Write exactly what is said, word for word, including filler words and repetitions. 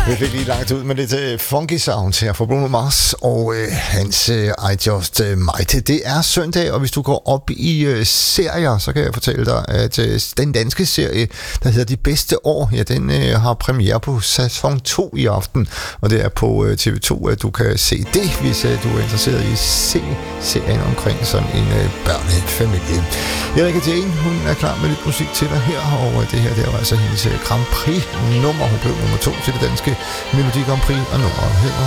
Vi fik lige langt ud med lidt uh, funky sounds her fra Bruno Mars og uh, hans uh, I Just uh, Might. Det er søndag, og hvis du går op i uh, serier, så kan jeg fortælle dig, at uh, den danske serie, der hedder De Bedste År, ja, den uh, har premiere på sæson to i aften, og det er på uh, T V to, at du kan se det, hvis uh, du er interesseret i at se serien omkring sådan en uh, børnefamilie. Erika Jane, hun er klar med lidt musik til dig her, og uh, det her det er altså hendes uh, Grand Prix nummer. Hun blev nummer to til det danske Melodi Grand Prix, og nummeret hedder